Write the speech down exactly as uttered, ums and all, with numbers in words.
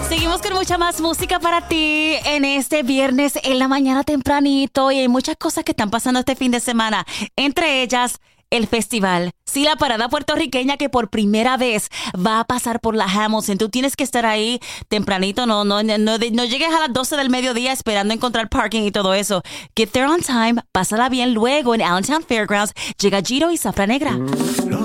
Seguimos con mucha más música para ti en este viernes en la mañana tempranito y hay muchas cosas que están pasando este fin de semana. Entre ellas, el festival. Sí, la parada puertorriqueña que por primera vez va a pasar por la Hamilton. Tú tienes que estar ahí tempranito, no, no, no, no, no llegues a las doce del mediodía esperando encontrar parking y todo eso. Get there on time, pásala bien luego en Allentown Fairgrounds. Llega Giro y Zafra Negra.